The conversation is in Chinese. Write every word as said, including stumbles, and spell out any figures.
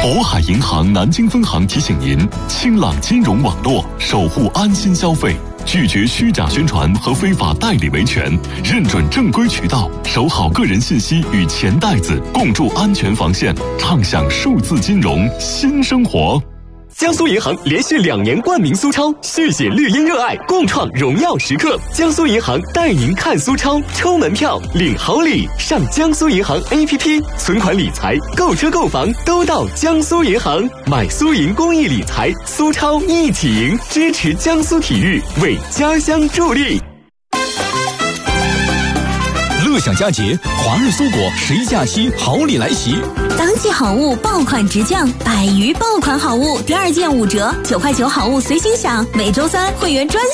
渤海银行南京分行提醒您：清朗金融网络，守护安心消费，拒绝虚假宣传和非法代理维权，认准正规渠道，守好个人信息与钱袋子，共筑安全防线，畅享数字金融新生活。 江苏银行连续两年冠名苏超，续写绿茵热爱，共创荣耀时刻。江苏银行带您看苏超，抽门票，领好礼，上江苏银行 A P P， 存款理财、购车购房都到江苏银行，买苏银公益理财，苏超一起赢，支持江苏体育，为家乡助力。 乐享佳节，华润苏果十一假期好礼来袭， 当季好物爆款直降，百余爆款好物第二件五折，九块九好物随心享。每周三会员专